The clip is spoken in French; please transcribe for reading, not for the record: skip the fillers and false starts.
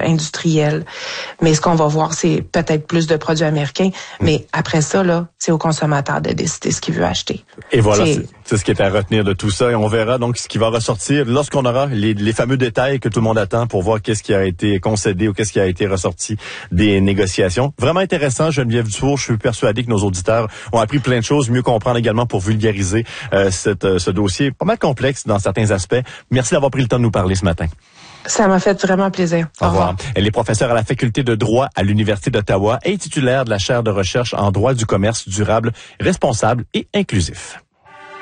industriels. Mais ce qu'on va voir, c'est peut-être plus de produits américains. Mais après ça, là, c'est au consommateur de décider ce qu'il veut acheter. Et voilà, c'est ce qui est à retenir de tout ça. Et on verra donc ce qui va ressortir lorsqu'on aura les fameux détails que tout le monde attend pour voir qu'est-ce qui a été concédé ou qu'est-ce qui a été ressorti des négociations. Vraiment intéressant, Geneviève Dufour. Je suis persuadé que nos auditeurs ont appris plein de choses, mieux comprendre également pour vulgariser ce dossier pas mal complexe dans certains aspects. Merci d'avoir pris le temps de nous parler ce matin. Ça m'a fait vraiment plaisir. Au revoir. Elle est professeure à la faculté de droit à l'Université d'Ottawa et titulaire de la chaire de recherche en droit du commerce durable, responsable et inclusif.